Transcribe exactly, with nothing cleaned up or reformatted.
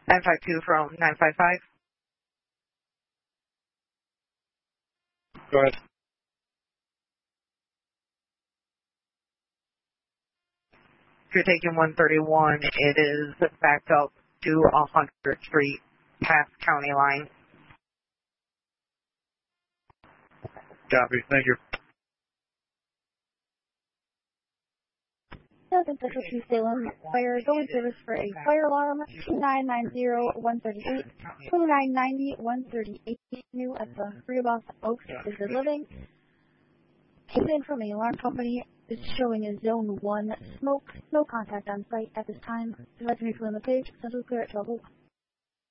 nine five two from nine five five. Go ahead. If you're taking one thirty-one, it is backed up to one hundredth Street, past county line. Copy. Thank you. Southern Central to Salem Fire, going service for a fire alarm, two nine nine zero one three eight, two nine nine zero one three eight, new at the Rehoboth Oaks Assisted Living. Came in from the alarm company, is showing a zone one smoke, no contact on site at this time. If you'd like to refill on the page, Central Clear at twelve.